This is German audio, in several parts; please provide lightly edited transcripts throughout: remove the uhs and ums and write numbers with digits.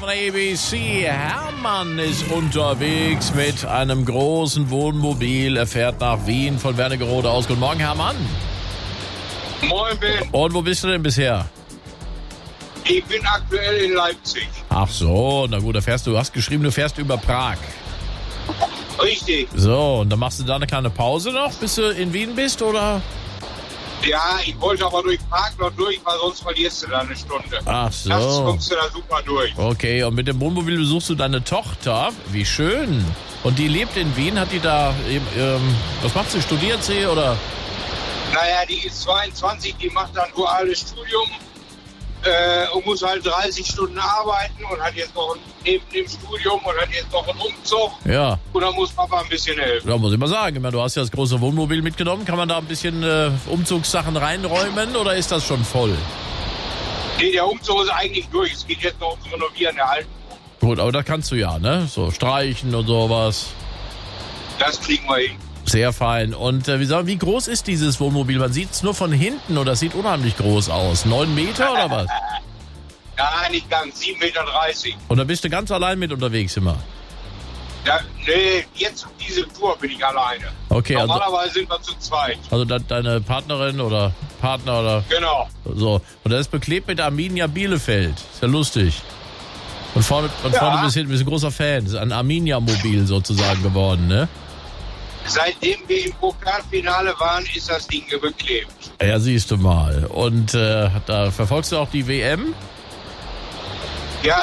von ABC. Hermann ist unterwegs mit einem großen Wohnmobil. Er fährt nach Wien von Wernigerode aus. Guten Morgen, Hermann. Moin, Ben. Und wo bist du denn bisher? Ich bin aktuell in Leipzig. Ach so, na gut, du hast geschrieben, du fährst über Prag. Richtig. So, und dann machst du da eine kleine Pause noch, bis du in Wien bist, oder? Ja, ich wollte aber durch Prag noch durch, weil sonst verlierst du da eine Stunde. Ach Das so. kommst du da super durch. Okay, und mit dem Wohnmobil besuchst du deine Tochter. Wie schön. Und die lebt in Wien, hat die da, was macht sie, studiert sie, oder? Naja, die ist 22, die macht dann duales Studium und muss halt 30 Stunden arbeiten und hat jetzt noch neben dem Studium und hat jetzt noch einen Umzug. Ja. Und da muss Papa ein bisschen helfen. Da muss ich mal sagen, ich meine, du hast ja das große Wohnmobil mitgenommen. Kann man da ein bisschen Umzugssachen reinräumen oder ist das schon voll? Nee, der Umzug ist eigentlich durch. Es geht jetzt noch ums Renovieren der alten Wohnung. Gut, aber das kannst du ja, ne? So streichen und sowas. Das kriegen wir hin. Sehr fein. Und wie groß ist dieses Wohnmobil? Man sieht es nur von hinten und das sieht unheimlich groß aus. 9 Meter oder was? Ja, nicht ganz. 7,30 Meter. Und da bist du ganz allein mit unterwegs immer? Ja, nee, jetzt diese Tour bin ich alleine. Okay, Normalerweise sind wir zu zweit. also deine Partnerin oder Partner oder Genau. so. Und das ist beklebt mit Arminia Bielefeld. Ist ja lustig. Und vorne bist du ein großer Fan. Ist ein Arminia-Mobil sozusagen geworden, ne? Seitdem wir im Pokalfinale waren, ist das Ding beklebt. Ja, siehst du mal. Und da verfolgst du auch die WM? Ja,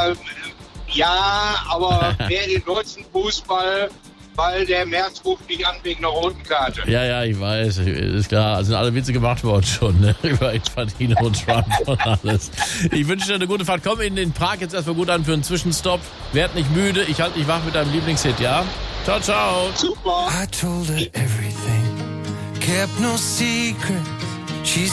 aber mehr den deutschen Fußball, weil der Merz ruft mich an wegen einer roten Karte. Ja, ich weiß. Ist klar. Sind alle Witze gemacht worden schon, ne? Über Infantino und Trump und alles. Ich wünsche dir eine gute Fahrt. Komm in Prag jetzt erstmal gut an für einen Zwischenstopp. Werd nicht müde. Ich halte dich wach mit deinem Lieblingshit, ja? Ciao, ciao. Super. I told her everything, kept no secret.